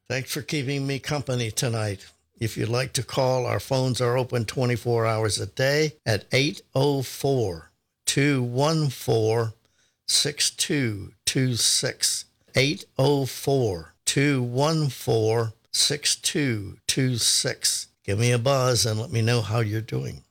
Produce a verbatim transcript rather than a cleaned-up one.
Thanks for keeping me company tonight. If you'd like to call, our phones are open twenty-four hours a day at eight oh four, two one four, six two two six. eight oh four, two one four, six two two six. Give me a buzz and let me know how you're doing.